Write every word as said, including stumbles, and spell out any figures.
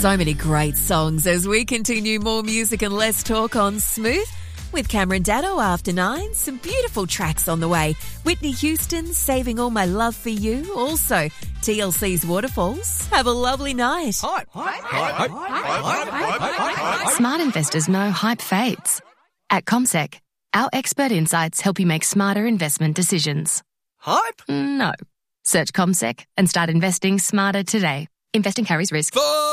So many great songs as we continue more music and less talk on Smooth. With Cameron Daddo after nine, some beautiful tracks on the way. Whitney Houston, Saving All My Love for You. Also, T L C's Waterfalls. Have a lovely night. Hype. Hype. Hype. Hype. Hype. Hype. Hype. Smart investors know hype fades. At CommSec, our expert insights help you make smarter investment decisions. Hype? No. Search CommSec and start investing smarter today. Investing carries risk.